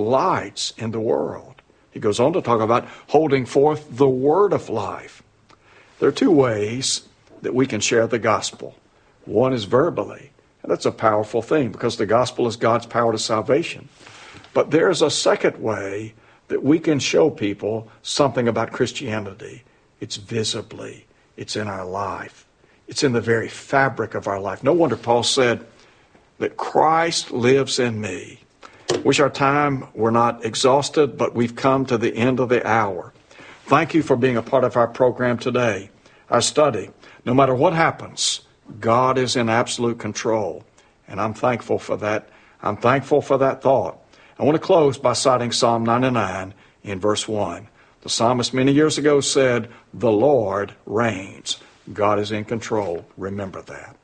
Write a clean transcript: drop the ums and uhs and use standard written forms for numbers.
lights in the world. He goes on to talk about holding forth the word of life. There are two ways that we can share the gospel. One is verbally, and that's a powerful thing because the gospel is God's power to salvation. But there's a second way that we can show people something about Christianity. It's visibly. It's in our life. It's in the very fabric of our life. No wonder Paul said that Christ lives in me. Wish our time were not exhausted, but we've come to the end of the hour. Thank you for being a part of our program today, our study. No matter what happens, God is in absolute control, and I'm thankful for that. I'm thankful for that thought. I want to close by citing Psalm 99 in verse 1. The psalmist many years ago said, "The Lord reigns." God is in control. Remember that.